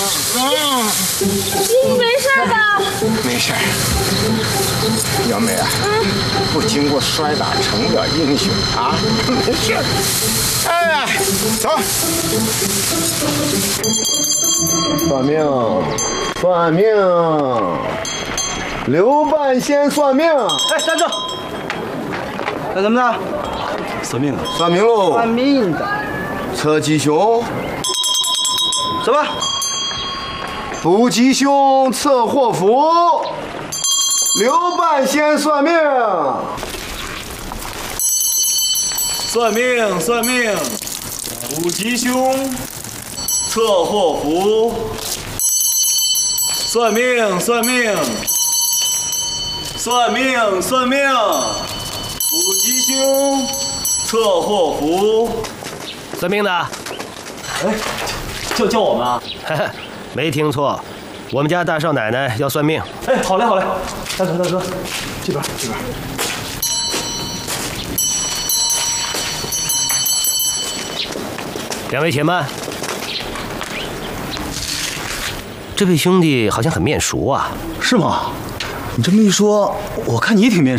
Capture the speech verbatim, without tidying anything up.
嗯，你没事吧？ 没事。小美啊，不经过摔打成不了英雄啊，没事。哎，走。算命，算命，刘半仙算命。 哎，站住！干什么呢？ 算命的。 算命喽。 算命的。 测吉凶。 什么？ 不吉凶，测祸福。刘半仙算命。 算命，算命，不吉凶，测祸福。算命，算命，算命，算命，不吉凶，测祸福。 算命的， 哎，就叫我们啊？ 没听错，我们家大少奶奶要算命。 哎，好嘞，好嘞，大哥，大哥，这边，这边。 两位且慢，这位兄弟好像很面熟啊。 是吗？你这么一说，我看你挺面熟。